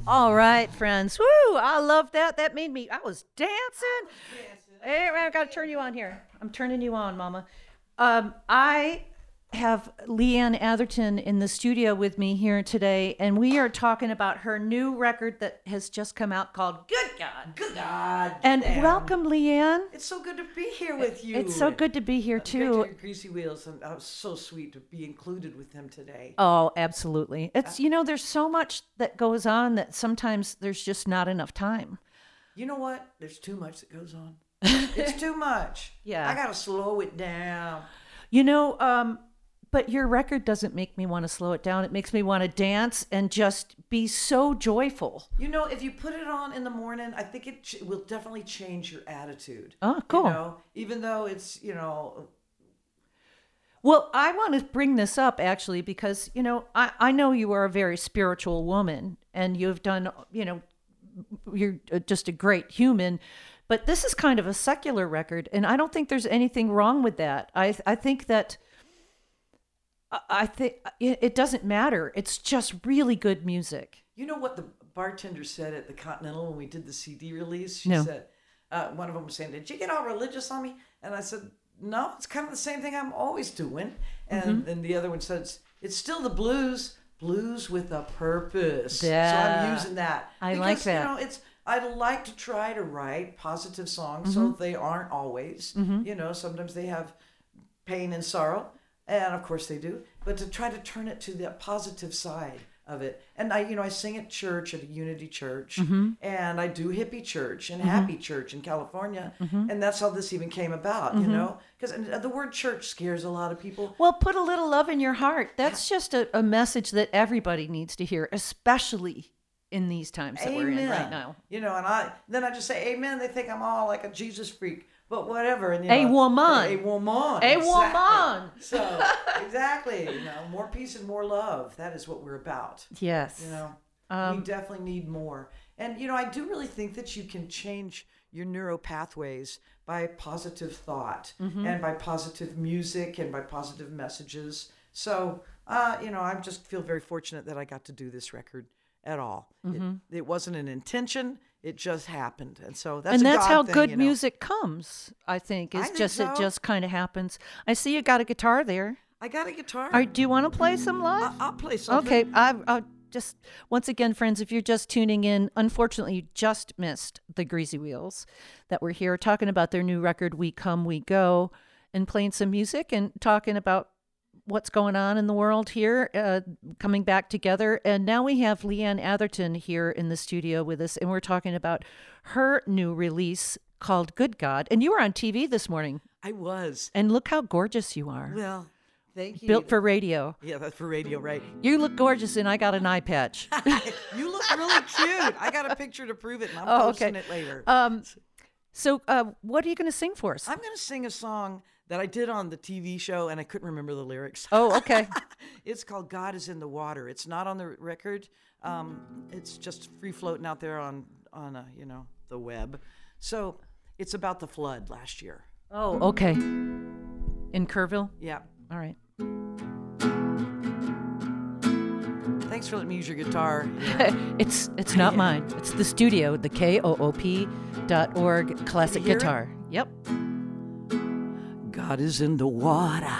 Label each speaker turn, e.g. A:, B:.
A: All right, friends. Woo! I love that. I was dancing. Hey, I got to turn you on here. I'm turning you on, Mama. I have Leanne Atherton in the studio with me here today, and we are talking about her new record that has just come out called Good God.
B: Good God.
A: And
B: damn.
A: welcome, Leanne.
B: It's so good to be here with you.
A: It's so good to be here,
B: Great to
A: too.
B: hear Greasy Wheels, and that was so sweet to be included with them today.
A: Oh, absolutely. It's, there's so much that goes on that sometimes there's just not enough time.
B: You know what? There's too much that goes on. It's too much.
A: Yeah.
B: I got to slow it down.
A: But your record doesn't make me want to slow it down. It makes me want to dance and just be so joyful.
B: If you put it on in the morning, I think it will definitely change your attitude.
A: Oh, cool.
B: Even though it's,
A: Well, I want to bring this up actually because, I know you are a very spiritual woman and you've done, you're just a great human. But this is kind of a secular record, and I don't think there's anything wrong with that. I think it doesn't matter. It's just really good music.
B: You know what the bartender said at the Continental when we did the CD release? She
A: No.
B: said, one of them was saying, "Did you get all religious on me?" And I said, "No, it's kind of the same thing I'm always doing." And then the other one says, "It's still the blues with a purpose."
A: Yeah.
B: So I'm using that.
A: I like that.
B: I like to try to write positive songs, so they aren't always. Sometimes they have pain and sorrow. And of course they do, but to try to turn it to the positive side of it. And I sing at church, at a Unity Church, and I do Hippie Church and Happy Church in California. And that's how this even came about, because the word church scares a lot of people.
A: Well, put a little love in your heart. That's just a message that everybody needs to hear, especially in these times that we're in right now.
B: And I just say amen. They think I'm all like a Jesus freak. But whatever, and
A: a woman.
B: So exactly, more peace and more love. That is what we're about.
A: Yes.
B: We definitely need more. And I do really think that you can change your neural pathways by positive thought and by positive music and by positive messages. So I just feel very fortunate that I got to do this record at all. It wasn't an intention. It just happened. And so that's
A: how
B: thing,
A: good music comes, I think. It just kind of happens. I see you got a guitar there.
B: I got a guitar.
A: Do you want to play some live?
B: I'll play something.
A: Okay. I'll just, once again, friends, if you're just tuning in, unfortunately, you just missed the Greasy Wheels that we're here talking about their new record, We Come, We Go, and playing some music and talking about what's going on in the world here, coming back together. And now we have Leanne Atherton here in the studio with us, and we're talking about her new release called Good God. And you were on TV this morning.
B: I was.
A: And look how gorgeous you are.
B: Well, thank you.
A: Built for radio.
B: Yeah, that's for radio, right?
A: You look gorgeous, and I got an eye patch.
B: You look really cute. I got a picture to prove it, and I'm posting it later.
A: So what are you going to sing for us?
B: I'm going to sing a song that I did on the TV show, and I couldn't remember the lyrics.
A: Oh, okay.
B: It's called God is in the Water. It's not on the record. It's just free floating out there on the web. So it's about the flood last year.
A: Oh, okay. In Kerrville?
B: Yeah.
A: All right.
B: Thanks for letting me use your guitar.
A: It's not mine. It's the studio, the KOOP.org classic guitar.
B: Yep. God is in the water.